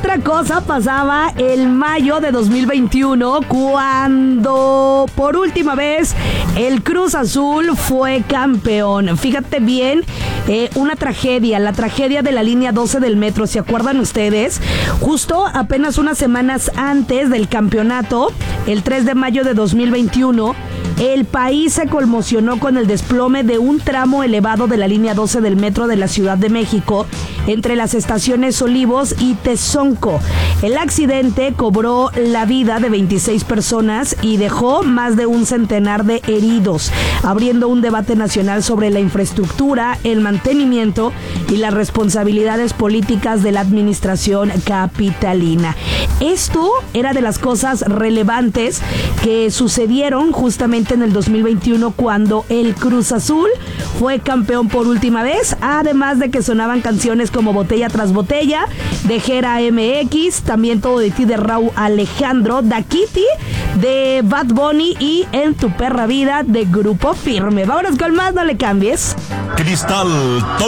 otra cosa pasaba el mayo de 2021 cuando por última vez el Cruz Azul fue campeón. Fíjate bien, una tragedia, la tragedia de la línea 12 del metro, ¿se acuerdan ustedes? Justo apenas unas semanas antes del campeonato, el 3 de mayo de 2021, el país se conmocionó con el desplome de un tramo elevado de la línea 12 del metro de la Ciudad de México entre las estaciones Olivos y Tezonco. El accidente cobró la vida de 26 personas y dejó más de un centenar de heridos, abriendo un debate nacional sobre la infraestructura, el mantenimiento y las responsabilidades políticas de la administración capitalina. Esto era de las cosas relevantes que sucedieron justamente en el 2021 cuando el Cruz Azul fue campeón por última vez, además de que sonaban canciones como Botella tras Botella, de Jera MX, también Todo de ti de Raúl Alejandro, Da Kitty de Bad Bunny y En tu perra vida de Grupo Firme. Vámonos con más, no le cambies. Cristal